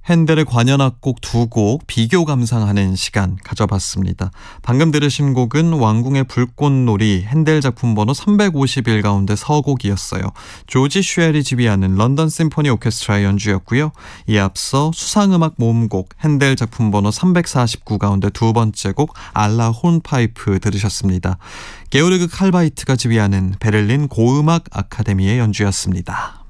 핸델의 관현악곡 2곡 비교 감상하는 시간 가져봤습니다. 방금 들으신 곡은 왕궁의 불꽃놀이 핸델 작품 번호 351 가운데 서곡이었어요. 조지 슈엘이 지휘하는 런던 심포니 오케스트라의 연주였고요. 이에 앞서 수상음악 모음곡 핸델 작품 번호 349 가운데 두 번째 곡 알라 혼파이프 들으셨습니다. 게오르그 칼바이트가 지휘하는 베를린 고음악 아카데미의 연주였습니다.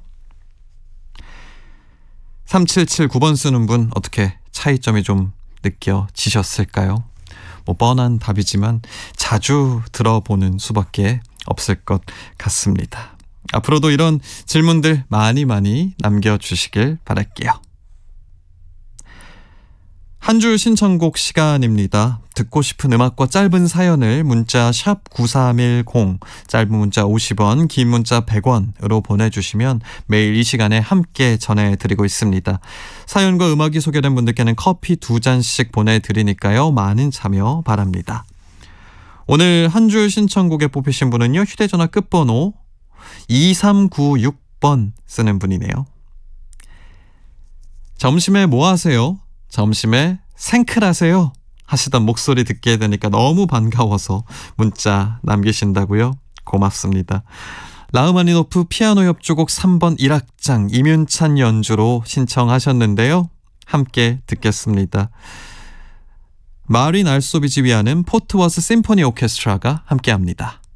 3779번 쓰는 분 어떻게 차이점이 좀 느껴지셨을까요? 뻔한 답이지만 자주 들어보는 수밖에 없을 것 같습니다. 앞으로도 이런 질문들 많이 남겨주시길 바랄게요. 한 줄 신청곡 시간입니다. 듣고 싶은 음악과 짧은 사연을 문자 샵 9310, 짧은 문자 50원, 긴 문자 100원으로 보내주시면 매일 이 시간에 함께 전해드리고 있습니다. 사연과 음악이 소개된 분들께는 커피 2잔씩 보내드리니까요. 많은 참여 바랍니다. 오늘 한 줄 신청곡에 뽑히신 분은요. 휴대전화 끝번호 2396번 쓰는 분이네요. 점심에 뭐 하세요? 점심에 생클하세요 하시던 목소리 듣게 되니까 너무 반가워서 문자 남기신다고요? 고맙습니다. 라흐마니노프 피아노 협주곡 3번 1악장 임윤찬 연주로 신청하셨는데요. 함께 듣겠습니다. 마린 알소비 지휘하는 포트워스 심포니 오케스트라가 함께합니다.